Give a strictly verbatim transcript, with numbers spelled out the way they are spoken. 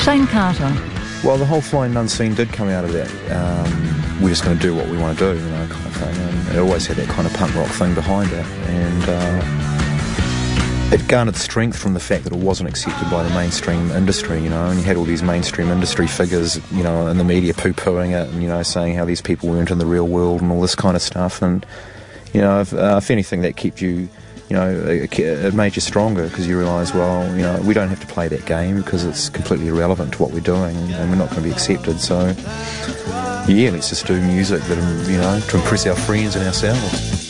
Shane Carter. Well, the whole Flying Nun scene did come out of that. Um, we're just going to do what we want to do, you know, kind of thing. And it always had that kind of punk rock thing behind it. And uh, it garnered strength from the fact that it wasn't accepted by the mainstream industry, you know, and you had all these mainstream industry figures, you know, in the media poo-pooing it and, you know, saying how these people weren't in the real world and all this kind of stuff. And, you know, if, uh, if anything, that kept you... You know, it, it made you stronger because you realise, well, you know, we don't have to play that game because it's completely irrelevant to what we're doing and we're not going to be accepted. So, yeah, let's just do music that, you know, to impress our friends and ourselves.